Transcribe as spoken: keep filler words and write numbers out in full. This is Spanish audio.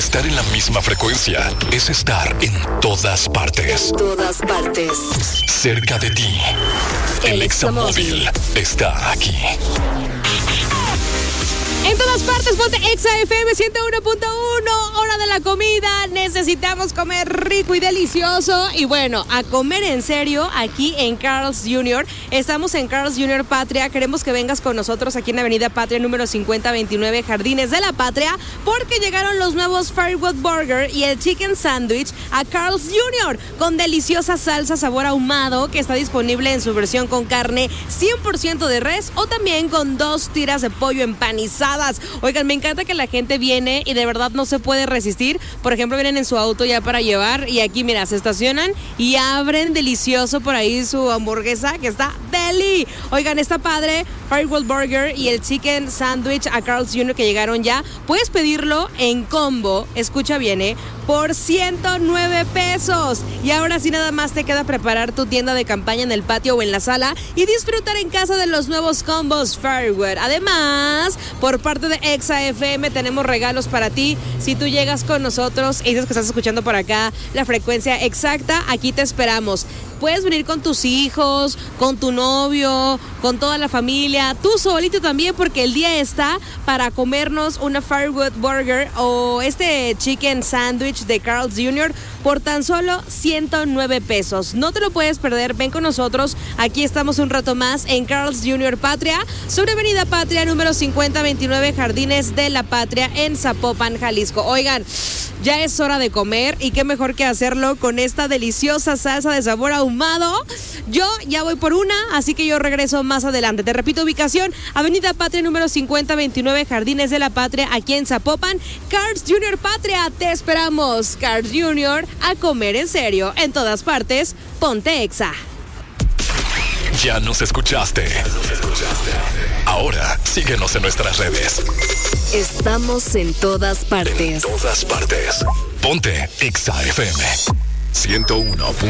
Estar en la misma frecuencia es estar en todas partes. Todas partes. Cerca de ti. El Examóvil está aquí. En todas partes, ponte Exa F M ciento uno punto uno, hora de la comida. Necesitamos comer rico y delicioso. Y bueno, a comer en serio aquí en Carl's junior Estamos en Carl's junior Patria. Queremos que vengas con nosotros aquí en Avenida Patria, número cincuenta veintinueve, Jardines de la Patria, porque llegaron los nuevos Firewood Burger y el Chicken Sandwich a Carl's junior con deliciosa salsa sabor ahumado que está disponible en su versión con carne cien por ciento de res o también con dos tiras de pollo empanizado. Oigan, me encanta que la gente viene y de verdad no se puede resistir. Por ejemplo, vienen en su auto ya para llevar y aquí, mira, se estacionan y abren delicioso por ahí su hamburguesa que está deli. Oigan, está padre. Firewood Burger y el Chicken Sandwich a Carl's junior que llegaron ya. Puedes pedirlo en combo, escucha bien, ¿eh? Por ciento nueve pesos. Y ahora sí nada más te queda preparar tu tienda de campaña en el patio o en la sala y disfrutar en casa de los nuevos combos Firewood. Además, por parte de Exa F M tenemos regalos para ti. Si tú llegas con nosotros y dices que estás escuchando por acá la frecuencia exacta, aquí te esperamos. Puedes venir con tus hijos, con tu novio, con toda la familia, tú solito también, porque el día está para comernos una Firewood Burger o este Chicken Sandwich de Carl's junior por tan solo ciento nueve pesos. No te lo puedes perder, ven con nosotros. Aquí estamos un rato más en Carl's junior Patria, sobre Avenida Patria, número cincuenta veintinueve, Jardines de la Patria, en Zapopan, Jalisco. Oigan, ya es hora de comer y qué mejor que hacerlo con esta deliciosa salsa de sabor ahumado. Yo ya voy por una, así que yo regreso más adelante. Te repito, ubicación, Avenida Patria, número cincuenta veintinueve, Jardines de la Patria, aquí en Zapopan. Carl's junior Patria, te esperamos. Carl's junior, a comer en serio. En todas partes, ponte Exa. Ya nos escuchaste. Ahora síguenos en nuestras redes. Estamos en todas partes. En todas partes. Ponte Exa F M ciento uno punto uno.